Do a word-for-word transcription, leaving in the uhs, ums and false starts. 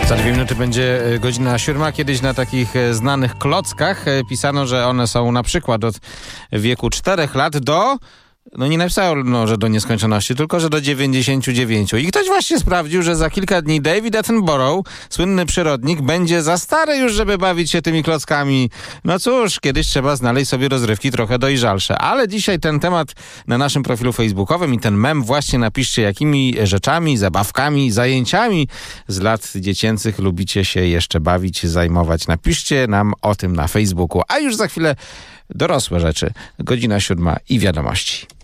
Za dwie minuty będzie godzina siódma. Kiedyś na takich znanych klockach pisano, że one są na przykład od wieku czterech lat do... No nie napisano, że do nieskończoności, tylko że do dziewięćdziesięciu dziewięciu. I ktoś właśnie sprawdził, że za kilka dni David Attenborough, słynny przyrodnik, będzie za stary już, żeby bawić się tymi klockami. No cóż, kiedyś trzeba znaleźć sobie rozrywki trochę dojrzalsze. Ale dzisiaj ten temat na naszym profilu facebookowym i ten mem właśnie napiszcie, jakimi rzeczami, zabawkami, zajęciami z lat dziecięcych lubicie się jeszcze bawić, zajmować. Napiszcie nam o tym na Facebooku. A już za chwilę dorosłe rzeczy. Godzina siódma i wiadomości.